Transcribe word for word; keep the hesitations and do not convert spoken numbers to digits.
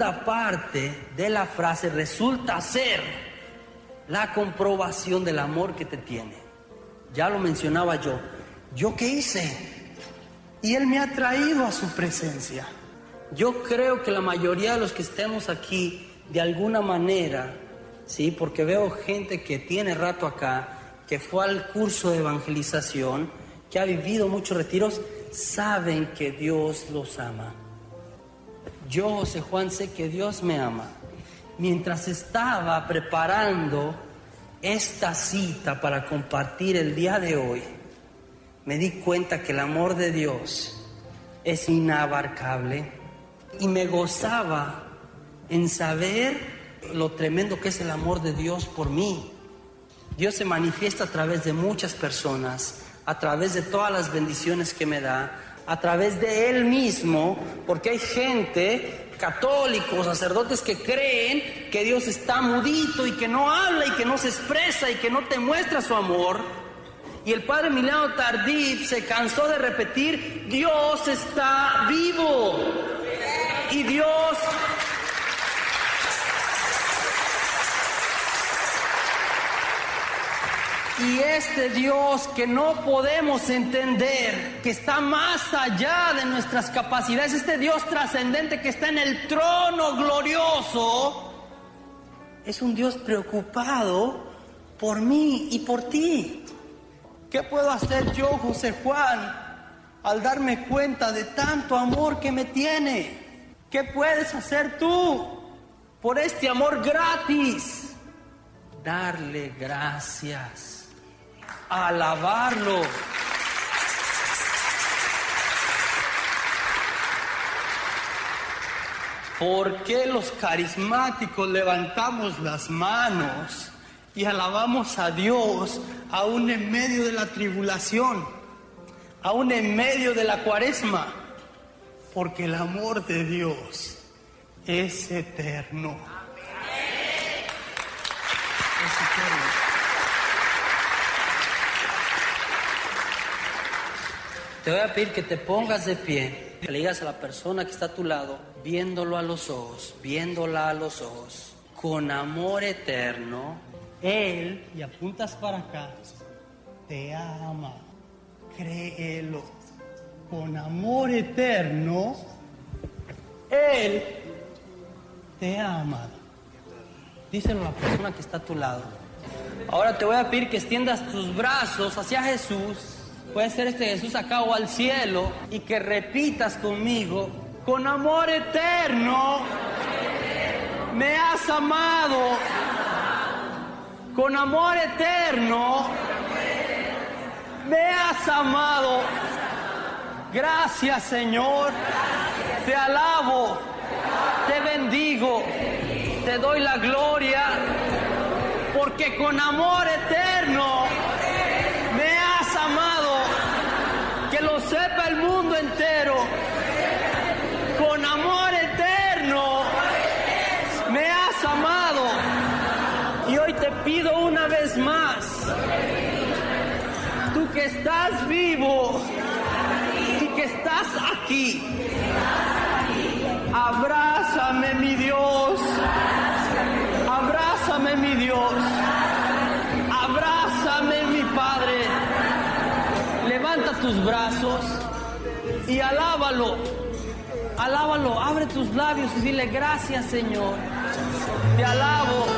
segunda parte de la frase resulta ser la comprobación del amor que te tiene. Ya lo mencionaba yo. ¿Yo qué hice? Y Él me ha traído a su presencia. Yo creo que la mayoría de los que estemos aquí, de alguna manera, sí, porque veo gente que tiene rato acá, que fue al curso de evangelización, que ha vivido muchos retiros, saben que Dios los ama. Yo, José Juan, sé que Dios me ama. Mientras estaba preparando esta cita para compartir el día de hoy, me di cuenta que el amor de Dios es inabarcable y me gozaba en saber lo tremendo que es el amor de Dios por mí. Dios se manifiesta a través de muchas personas, a través de todas las bendiciones que me da, a través de Él mismo, porque hay gente, católicos, sacerdotes que creen que Dios está mudito y que no habla y que no se expresa y que no te muestra su amor. Y el padre Emiliano Tardif se cansó de repetir: Dios está vivo. Y Dios... Y este Dios que no podemos entender, que está más allá de nuestras capacidades, este Dios trascendente que está en el trono glorioso, es un Dios preocupado por mí y por ti. ¿Qué puedo hacer yo, José Juan, al darme cuenta de tanto amor que me tiene? ¿Qué puedes hacer tú por este amor gratis? Darle gracias. Alabarlo. ¿Por qué los carismáticos levantamos las manos y alabamos a Dios aún en medio de la tribulación, aún en medio de la cuaresma? Porque el amor de Dios es eterno. Es eterno. Te voy a pedir que te pongas de pie, que le digas a la persona que está a tu lado, viéndolo a los ojos, viéndola a los ojos, con amor eterno, Él, y apuntas para acá, te ama, créelo, con amor eterno, Él te ama. Díselo a la persona que está a tu lado. Ahora te voy a pedir que extiendas tus brazos hacia Jesús. Puede ser este Jesús acá o al cielo, y que repitas conmigo: con amor eterno me has amado, con amor eterno me has amado. Gracias, Señor, te alabo, te bendigo, te doy la gloria, porque con amor eterno me has amado. Que lo sepa el mundo entero. Con amor eterno me has amado. Y hoy te pido una vez más, tú que estás vivo y que estás aquí, abrázame, mi Dios. Abrázame, mi Dios. Abrázame, mi Padre. Levanta tus brazos y alábalo. Alábalo, abre tus labios y dile: gracias, Señor. Te alabo.